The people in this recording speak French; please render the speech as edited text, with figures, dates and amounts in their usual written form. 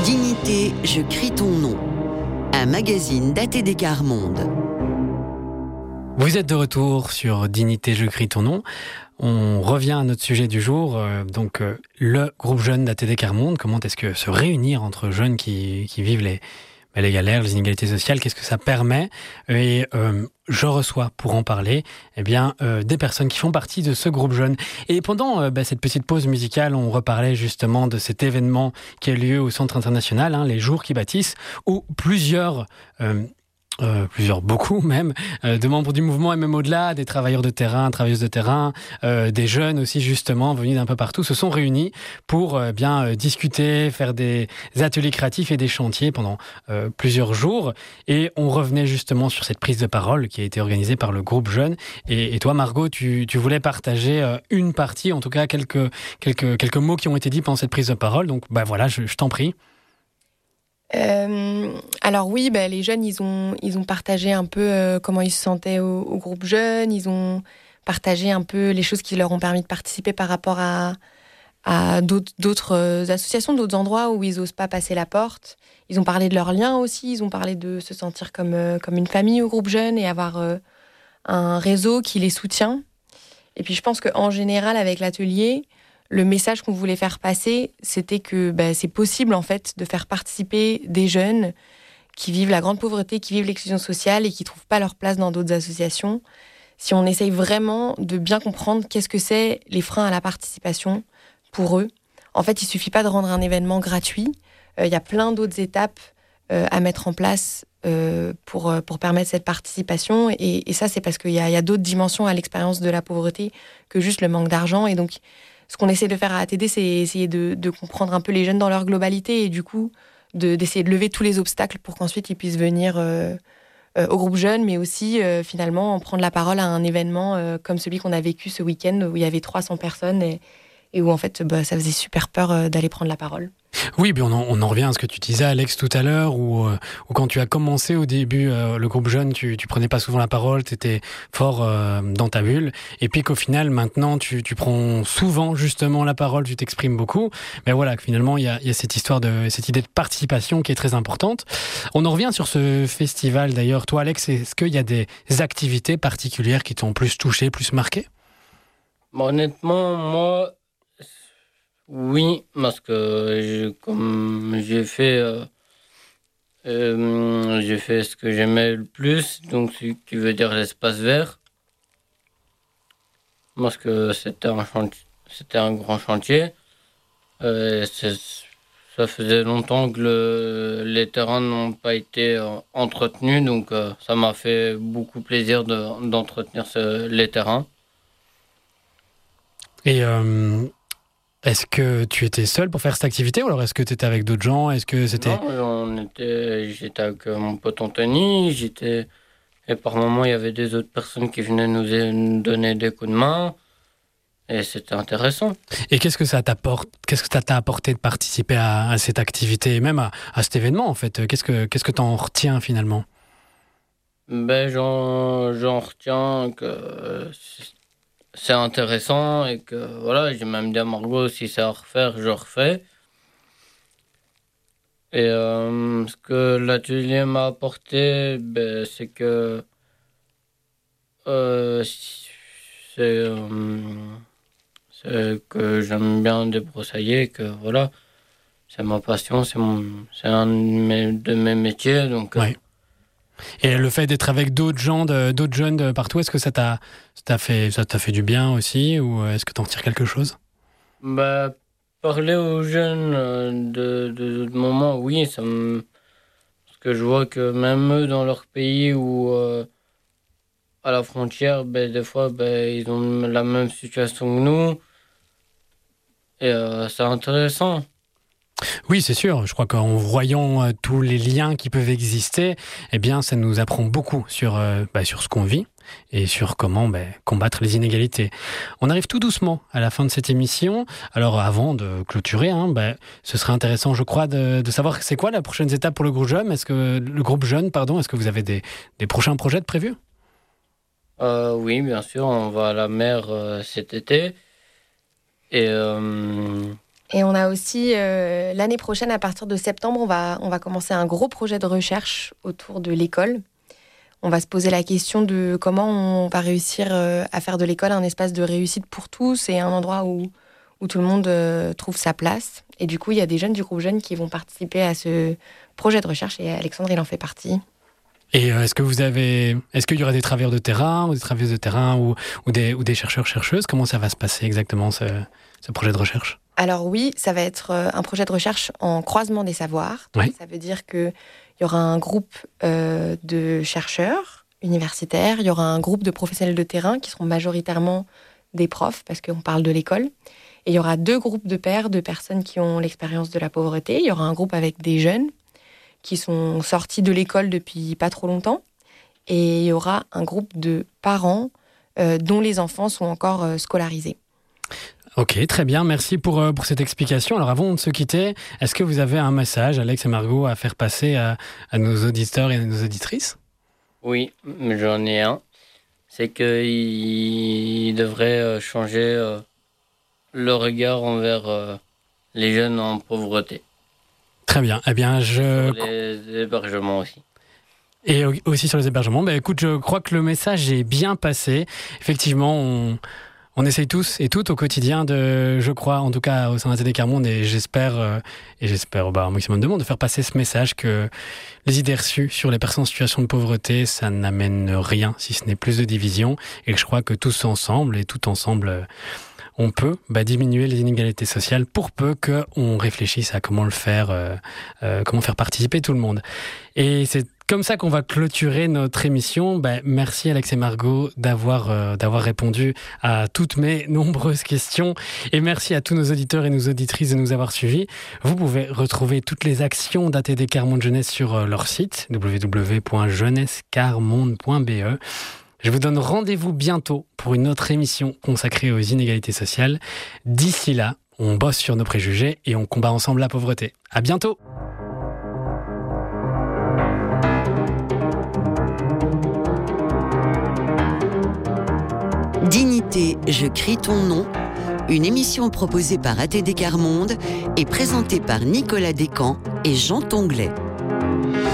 Dignité, je crie ton nom. Un magazine d'ATD Quart Monde. Vous êtes de retour sur Dignité, je crie ton nom. On revient à notre sujet du jour, le groupe jeune d'ATD Quart Monde. Comment est-ce que se réunir entre jeunes qui vivent les galères, les inégalités sociales, qu'est-ce que ça permet? Et je reçois pour en parler des personnes qui font partie de ce groupe jeune. Et pendant cette petite pause musicale, on reparlait justement de cet événement qui a lieu au Centre international, les Jours qui bâtissent, où beaucoup même, de membres du mouvement et même au-delà, des travailleurs de terrain, travailleuses de terrain, des jeunes aussi justement venus d'un peu partout, se sont réunis pour discuter, faire des ateliers créatifs et des chantiers pendant plusieurs jours. Et on revenait justement sur cette prise de parole qui a été organisée par le groupe Jeune. Et toi, Margot, tu voulais partager une partie, en tout cas quelques mots qui ont été dits pendant cette prise de parole. Donc voilà, je t'en prie. Alors oui, les jeunes, ils ont partagé un peu comment ils se sentaient au groupe jeune. Ils ont partagé un peu les choses qui leur ont permis de participer par rapport à d'autres associations, d'autres endroits où ils n'osent pas passer la porte. Ils ont parlé de leurs liens aussi. Ils ont parlé de se sentir comme une famille au groupe jeune et avoir un réseau qui les soutient. Et puis je pense qu'en général, avec l'atelier, le message qu'on voulait faire passer, c'était que c'est possible en fait de faire participer des jeunes qui vivent la grande pauvreté, qui vivent l'exclusion sociale et qui ne trouvent pas leur place dans d'autres associations. Si on essaye vraiment de bien comprendre qu'est-ce que c'est les freins à la participation pour eux. En fait, il ne suffit pas de rendre un événement gratuit. Il y a plein d'autres étapes à mettre en place pour permettre cette participation. Et ça, c'est parce qu'il y a d'autres dimensions à l'expérience de la pauvreté que juste le manque d'argent. Et donc, ce qu'on essaie de faire à ATD, c'est essayer de comprendre un peu les jeunes dans leur globalité et du coup, d'essayer de lever tous les obstacles pour qu'ensuite ils puissent venir au groupe jeune, mais aussi finalement prendre la parole à un événement comme celui qu'on a vécu ce week-end où il y avait 300 personnes et où en fait ça faisait super peur d'aller prendre la parole. Oui, on en revient à ce que tu disais, Alex, tout à l'heure, où quand tu as commencé au début le groupe jeune, tu prenais pas souvent la parole, tu étais fort dans ta bulle, et puis qu'au final, maintenant, tu prends souvent justement la parole, tu t'exprimes beaucoup. Mais voilà, que finalement, il y a cette idée de participation qui est très importante. On en revient sur ce festival, d'ailleurs. Toi, Alex, est-ce qu'il y a des activités particulières qui t'ont plus touché, plus marqué? Honnêtement, moi... Oui, parce que comme j'ai fait ce que j'aimais le plus, donc ce qui veut dire l'espace vert, parce que c'était un grand chantier. Ça faisait longtemps que les terrains n'ont pas été entretenus, donc ça m'a fait beaucoup plaisir d'entretenir les terrains. Et est-ce que tu étais seul pour faire cette activité ou alors est-ce que tu étais avec d'autres gens? Est-ce que c'était... Non, j'étais avec mon pote Anthony, et par moments il y avait des autres personnes qui venaient nous donner des coups de main et c'était intéressant. Et qu'est-ce que ça t'apporte? Qu'est-ce que ça t'a apporté de participer à cette activité et même à cet événement en fait? Qu'est-ce que t'en retiens finalement? J'en retiens que c'est intéressant et que voilà, j'ai même dit à Margot, si c'est à refaire, je refais. Et ce que l'atelier m'a apporté, c'est que c'est que j'aime bien débroussailler, que voilà, c'est ma passion, c'est un de mes métiers, donc. Ouais. Et le fait d'être avec d'autres jeunes de partout, est-ce que ça t'a fait du bien aussi ou est-ce que t'en retires quelque chose? Parler aux jeunes de moments, oui, parce que je vois que même eux dans leur pays ou à la frontière, des fois, ils ont la même situation que nous et c'est intéressant. Oui, c'est sûr. Je crois qu'en voyant tous les liens qui peuvent exister, ça nous apprend beaucoup sur ce qu'on vit et sur comment combattre les inégalités. On arrive tout doucement à la fin de cette émission. Alors, avant de clôturer, ce serait intéressant, je crois, de savoir c'est quoi la prochaine étape pour le groupe jeune. Est-ce que vous avez des prochains projets de prévus? Oui, bien sûr, on va à la mer cet été et Et on a aussi, l'année prochaine, à partir de septembre, on va commencer un gros projet de recherche autour de l'école. On va se poser la question de comment on va réussir à faire de l'école un espace de réussite pour tous et un endroit où tout le monde trouve sa place. Et du coup, il y a des jeunes du groupe Jeunes qui vont participer à ce projet de recherche et Alexandre, il en fait partie. Et est-ce qu'il y aura des travailleurs de terrain ou des travailleuses de terrain ou des chercheurs-chercheuses? Comment ça va se passer exactement, ce projet de recherche? Alors oui, ça va être un projet de recherche en croisement des savoirs. Donc, ça veut dire qu'il y aura un groupe de chercheurs universitaires, il y aura un groupe de professionnels de terrain qui seront majoritairement des profs, parce qu'on parle de l'école. Et il y aura 2 groupes de pairs, de personnes qui ont l'expérience de la pauvreté. Il y aura un groupe avec des jeunes qui sont sortis de l'école depuis pas trop longtemps. Et il y aura un groupe de parents dont les enfants sont encore scolarisés. Ok, très bien, merci pour cette explication. Alors avant de se quitter, est-ce que vous avez un message, Alex et Margot, à faire passer à nos auditeurs et à nos auditrices? Oui, j'en ai un. C'est qu'ils devraient changer le regard envers les jeunes en pauvreté. Très bien, eh bien Sur les hébergements aussi. Et aussi sur les hébergements. Écoute, je crois que le message est bien passé. Effectivement, on essaye tous et toutes au quotidien je crois, en tout cas au sein d'ATD Carmonde, et j'espère un maximum de monde, de faire passer ce message que les idées reçues sur les personnes en situation de pauvreté, ça n'amène rien, si ce n'est plus de division, et que je crois que tous ensemble, on peut diminuer les inégalités sociales pour peu qu'on réfléchisse à comment le faire, comment faire participer tout le monde. Et c'est comme ça qu'on va clôturer notre émission. Merci Alex et Margot d'avoir répondu à toutes mes nombreuses questions. Et merci à tous nos auditeurs et nos auditrices de nous avoir suivis. Vous pouvez retrouver toutes les actions d'ATD Carmonde Jeunesse sur leur site www.jeunessecarmonde.be. Je vous donne rendez-vous bientôt pour une autre émission consacrée aux inégalités sociales. D'ici là, on bosse sur nos préjugés et on combat ensemble la pauvreté. À bientôt! Dignité, je crie ton nom, une émission proposée par ATD Carmonde et présentée par Nicolas Descamps et Jean Tonglet.